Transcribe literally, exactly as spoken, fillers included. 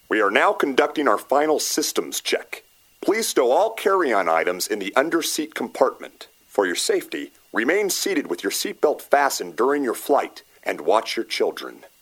We are now conducting our final systems check. Please stow all carry-on items in the under-seat compartment. For your safety, remain seated with your seatbelt fastened during your flight and watch your children.